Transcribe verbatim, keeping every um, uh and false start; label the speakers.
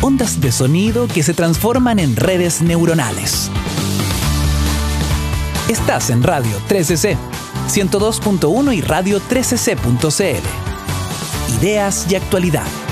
Speaker 1: ondas de sonido que se transforman en redes neuronales. Estás en Radio tres C C, ciento dos punto uno y radio tres c c punto c l. Ideas y actualidad.